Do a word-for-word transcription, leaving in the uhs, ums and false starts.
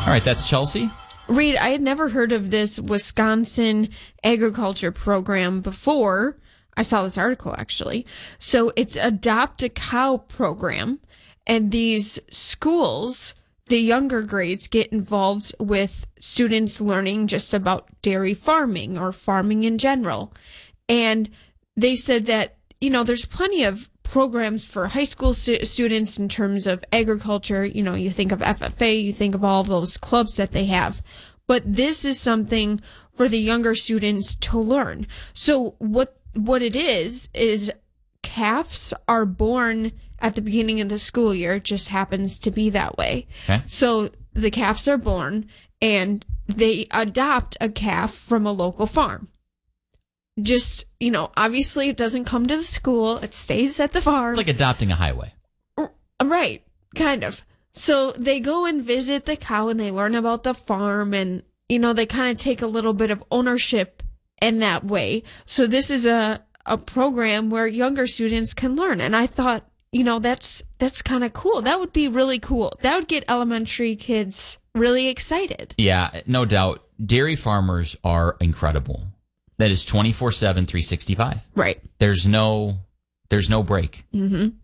All right, that's Chelsea. Reed, I had never heard of this Wisconsin agriculture program before. I saw this article, actually. So it's Adopt a Cow program, and these schools, the younger grades, get involved with students learning just about dairy farming or farming in general. And they said that, you know, there's plenty of programs for high school stu- students in terms of agriculture. You know, you think of F F A, you think of all of those clubs that they have. But this is something for the younger students to learn. So what what it is, is calves are born at the beginning of the school year. It just happens to be that way. Okay. So the calves are born, and they adopt a calf from a local farm. Just, you know, obviously it doesn't come to the school. It stays at the farm. It's like adopting a highway. Right, kind of. So they go and visit the cow, and they learn about the farm, and, you know, they kind of take a little bit of ownership in that way. So this is a, a program where younger students can learn. And I thought, you know, that's that's kind of cool. That would be really cool. That would get elementary kids really excited. Yeah, no doubt. Dairy farmers are incredible. That is twenty-four seven, three sixty-five. Right. There's no there's no break. Mm-hmm.